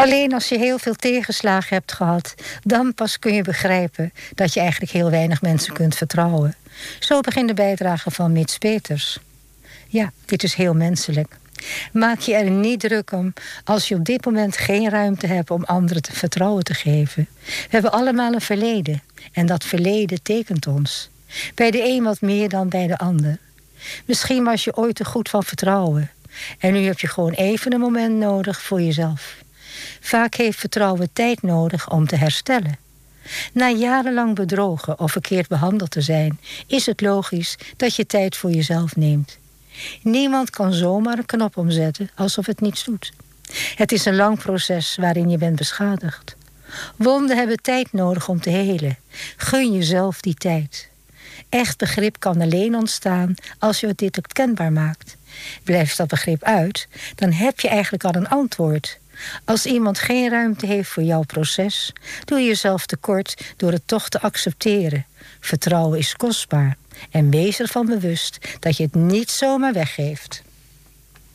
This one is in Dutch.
Alleen als je heel veel tegenslagen hebt gehad, dan pas kun je begrijpen dat je eigenlijk heel weinig mensen kunt vertrouwen. Zo begint de bijdrage van Mits Peters. Ja, dit is heel menselijk. Maak je er niet druk om als je op dit moment geen ruimte hebt om anderen te vertrouwen te geven. We hebben allemaal een verleden en dat verleden tekent ons. Bij de een wat meer dan bij de ander. Misschien was je ooit te goed van vertrouwen en nu heb je gewoon even een moment nodig voor jezelf. Vaak heeft vertrouwen tijd nodig om te herstellen. Na jarenlang bedrogen of verkeerd behandeld te zijn, is het logisch dat je tijd voor jezelf neemt. Niemand kan zomaar een knop omzetten alsof het niets doet. Het is een lang proces waarin je bent beschadigd. Wonden hebben tijd nodig om te helen. Gun jezelf die tijd. Echt begrip kan alleen ontstaan als je dit ook kenbaar maakt. Blijft dat begrip uit, dan heb je eigenlijk al een antwoord. Als iemand geen ruimte heeft voor jouw proces, doe je jezelf tekort door het toch te accepteren. Vertrouwen is kostbaar en wees ervan bewust dat je het niet zomaar weggeeft.